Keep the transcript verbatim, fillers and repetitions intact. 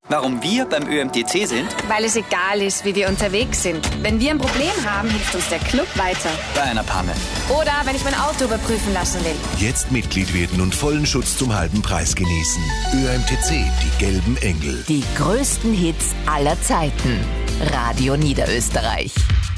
Warum wir beim Ö M T C sind? Weil es egal ist, wie wir unterwegs sind. Wenn wir ein Problem haben, hilft uns der Club weiter. Bei einer Panne. Oder wenn ich mein Auto überprüfen lassen will. Jetzt Mitglied werden und vollen Schutz zum halben Preis genießen. Ö M T C, die gelben Engel. Die größten Hits aller Zeiten. Radio Niederösterreich.